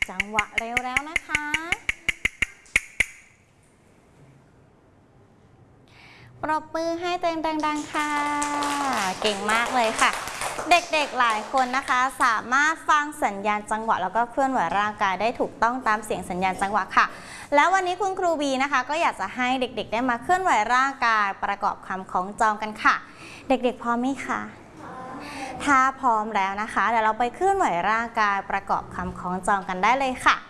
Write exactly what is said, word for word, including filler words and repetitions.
จังหวะเร็วแล้วนะคะปรบมือให้ตัวเองดังๆค่ะเก่งมากเลยค่ะเด็กๆหลายคนนะคะสามารถฟังสัญญาณจังหวะแล้วก็เคลื่อนไหวร่างกายได้ถูกต้องตามเสียงสัญญาณจังหวะค่ะแล้ววันนี้คุณครูบีนะคะก็อยากจะให้เด็กๆได้มาเคลื่อนไหวร่างกายประกอบคำคล้องจองกันค่ะเด็กๆพร้อมไหมคะถ้าพร้อมแล้วนะคะเดี๋ยวเราไปเคลื่อนไหวร่างกายประกอบคำคล้องจองกันได้เลยค่ะ